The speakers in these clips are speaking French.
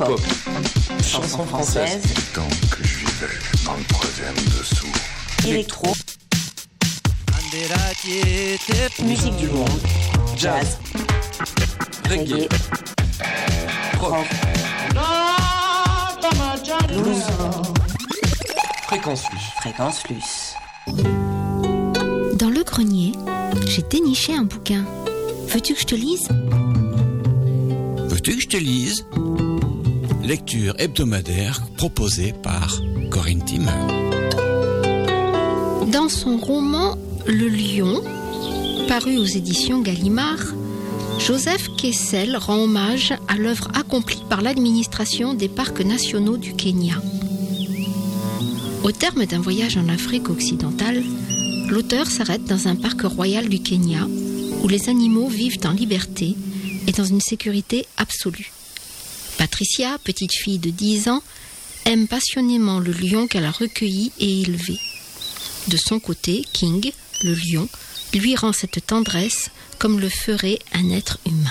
Pop. Chanson française. Tant que je vivais dans le troisième dessous. Électro. Musique du monde. Jazz. Reggae. Rock. Blues. Fréquence Luce. Dans le grenier, j'ai déniché un bouquin. Veux-tu que je te lise ? Veux-tu que je te lise ? Lecture hebdomadaire proposée par Corinne Timmer. Dans son roman Le Lion, paru aux éditions Gallimard, Joseph Kessel rend hommage à l'œuvre accomplie par l'administration des parcs nationaux du Kenya. Au terme d'un voyage en Afrique occidentale, l'auteur s'arrête dans un parc royal du Kenya où les animaux vivent en liberté et dans une sécurité absolue. Patricia, petite fille de 10 ans, aime passionnément le lion qu'elle a recueilli et élevé. De son côté, King, le lion, lui rend cette tendresse comme le ferait un être humain.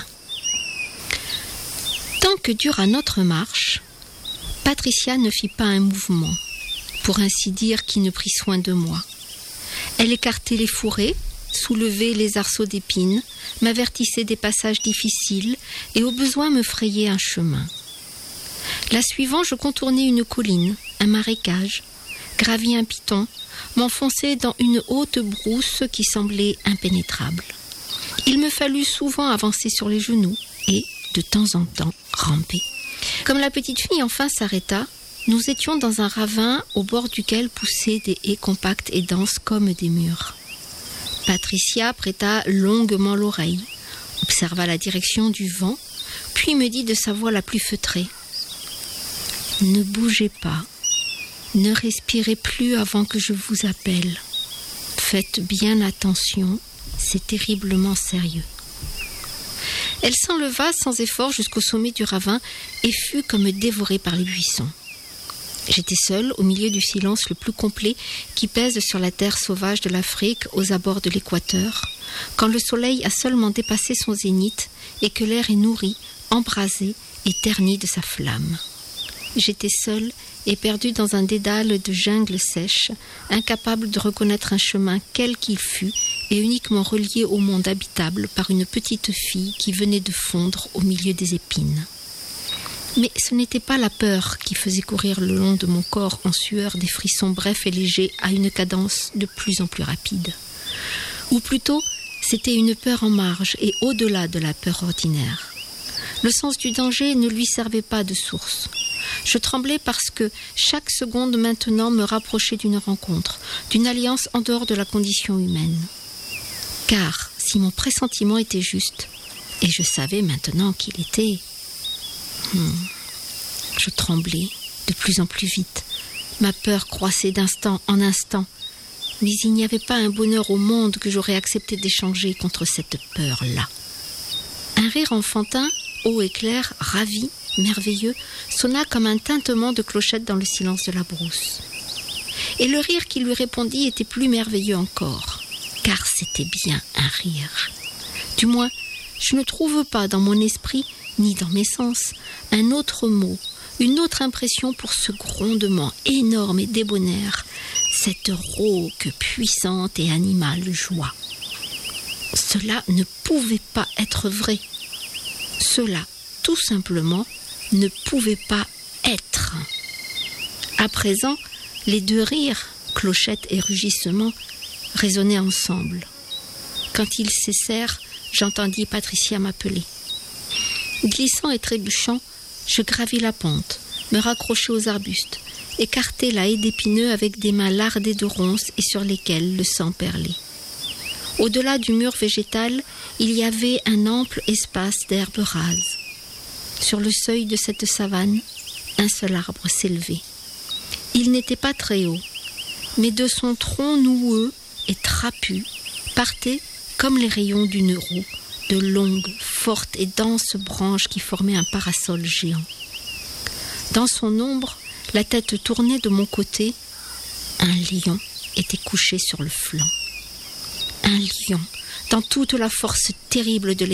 Tant que dura notre marche, Patricia ne fit pas un mouvement, pour ainsi dire qui ne prit soin de moi. Elle écartait les fourrés, soulevait les arceaux d'épines, m'avertissait des passages difficiles et au besoin me frayait un chemin. La suivant, je contournais une colline, un marécage, gravis un piton, m'enfonçais dans une haute brousse qui semblait impénétrable. Il me fallut souvent avancer sur les genoux et, de temps en temps, ramper. Comme la petite fille enfin s'arrêta, nous étions dans un ravin au bord duquel poussaient des haies compactes et denses comme des murs. Patricia prêta longuement l'oreille, observa la direction du vent, puis me dit de sa voix la plus feutrée : « Ne bougez pas, ne respirez plus avant que je vous appelle. Faites bien attention, c'est terriblement sérieux. » Elle s'enleva sans effort jusqu'au sommet du ravin et fut comme dévorée par les buissons. J'étais seule au milieu du silence le plus complet qui pèse sur la terre sauvage de l'Afrique aux abords de l'équateur, quand le soleil a seulement dépassé son zénith et que l'air est nourri, embrasé et terni de sa flamme. J'étais seule et perdue dans un dédale de jungle sèche, incapable de reconnaître un chemin quel qu'il fût et uniquement relié au monde habitable par une petite fille qui venait de fondre au milieu des épines. Mais ce n'était pas la peur qui faisait courir le long de mon corps en sueur des frissons brefs et légers à une cadence de plus en plus rapide. Ou plutôt, c'était une peur en marge et au-delà de la peur ordinaire. Le sens du danger ne lui servait pas de source. Je tremblais parce que chaque seconde maintenant me rapprochait d'une rencontre, d'une alliance en dehors de la condition humaine. Car si mon pressentiment était juste, et je savais maintenant qu'il était... Je tremblais de plus en plus vite. Ma peur croissait d'instant en instant. Mais il n'y avait pas un bonheur au monde que j'aurais accepté d'échanger contre cette peur-là. Un rire enfantin, haut et clair, ravi, merveilleux, sonna comme un tintement de clochette dans le silence de la brousse. Et le rire qui lui répondit était plus merveilleux encore, car c'était bien un rire. Du moins, je ne trouve pas dans mon esprit ni dans mes sens, un autre mot, une autre impression pour ce grondement énorme et débonnaire, cette rauque puissante et animale joie. Cela ne pouvait pas être vrai. Cela, tout simplement, ne pouvait pas être. À présent, les deux rires, clochettes et rugissements, résonnaient ensemble. Quand ils cessèrent, j'entendis Patricia m'appeler. Glissant et trébuchant, je gravis la pente, me raccrochai aux arbustes, écartai la haie d'épineux avec des mains lardées de ronces et sur lesquelles le sang perlait. Au-delà du mur végétal, il y avait un ample espace d'herbe rase. Sur le seuil de cette savane, un seul arbre s'élevait. Il n'était pas très haut, mais de son tronc noueux et trapu partaient, comme les rayons d'une roue, de longues, fortes et denses branches qui formaient un parasol géant. Dans son ombre, la tête tournée de mon côté, un lion était couché sur le flanc. Un lion, dans toute la force terrible de